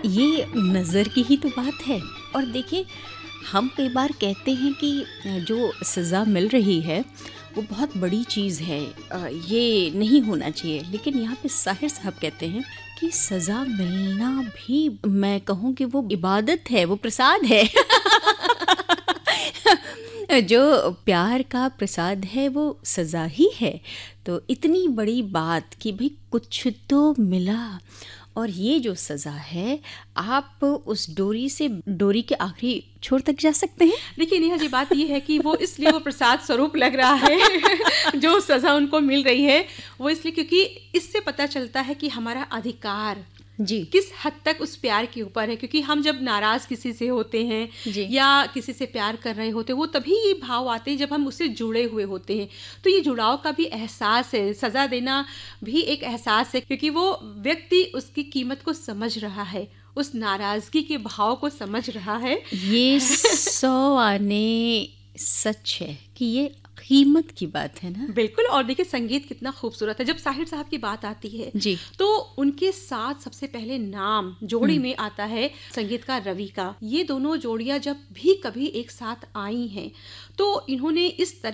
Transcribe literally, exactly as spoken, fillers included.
ये नज़र की ही तो बात है। और देखिए, हम कई बार कहते हैं कि जो सज़ा मिल रही है वो बहुत बड़ी चीज़ है, ये नहीं होना चाहिए, लेकिन यहाँ पे साहिर साहब कहते हैं कि सज़ा मिलना भी, मैं कहूँ कि वो इबादत है, वो प्रसाद है। जो प्यार का प्रसाद है वो सज़ा ही है। तो इतनी बड़ी बात कि भाई कुछ तो मिला, और ये जो सज़ा है, आप उस डोरी से डोरी के आखिरी छोर तक जा सकते हैं। देखिए नेहा जी, बात ये है कि वो इसलिए वो प्रसाद स्वरूप लग रहा है जो सज़ा उनको मिल रही है, वो इसलिए क्योंकि इससे पता चलता है कि हमारा अधिकार जी किस हद तक उस प्यार के ऊपर है। क्योंकि हम जब नाराज़ किसी से होते हैं जी या किसी से प्यार कर रहे होते हैं, वो तभी ये भाव आते हैं जब हम उससे जुड़े हुए होते हैं। तो ये जुड़ाव का भी एहसास है, सज़ा देना भी एक एहसास है, क्योंकि वो व्यक्ति उसकी कीमत को समझ रहा है, उस नाराज़गी के भाव को समझ रहा है। ये सौ आने सच है कि ये कीमत की बात है ना। बिल्कुल। और देखिए संगीत कितना खूबसूरत है। जब साहिर साहब की बात आती है जी तो उनके साथ सबसे पहले नाम जोड़ी में आता है संगीतकार रवि का। ये दोनों जोड़ियां जब भी कभी एक साथ आई हैं तो इन्होंने इस तरह